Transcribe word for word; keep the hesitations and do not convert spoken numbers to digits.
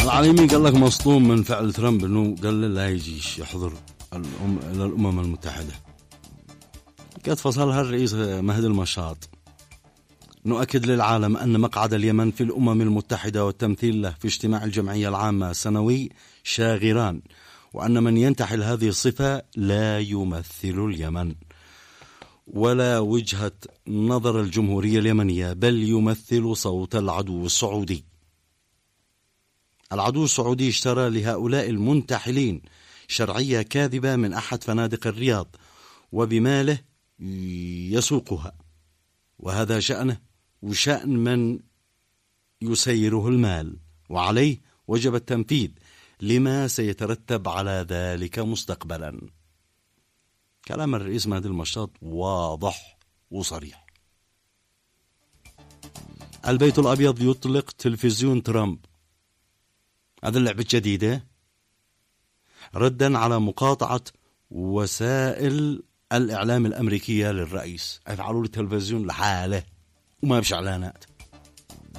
العالمي قال لك مصدوم من فعل ترامب انه قال لا يجيش يحضر الأم... الى الامم المتحده. قد فصلها الرئيس مهدي المشاط، نؤكد للعالم أن مقعد اليمن في الأمم المتحدة والتمثيل له في اجتماع الجمعية العامة السنوي شاغران، وأن من ينتحل هذه الصفة لا يمثل اليمن ولا وجهة نظر الجمهورية اليمنية، بل يمثل صوت العدو السعودي. العدو السعودي اشترى لهؤلاء المنتحلين شرعية كاذبة من أحد فنادق الرياض وبماله يسوقها، وهذا شأنه وشأن من يسيره المال، وعليه وجب التنفيذ لما سيترتب على ذلك مستقبلا. كلام الرئيس مهدي المشاط واضح وصريح. البيت الأبيض يطلق تلفزيون ترامب، هذا اللعبة الجديدة ردا على مقاطعة وسائل الإعلام الأمريكية للرئيس. يفعلوا التلفزيون لحاله وما بش إعلانات.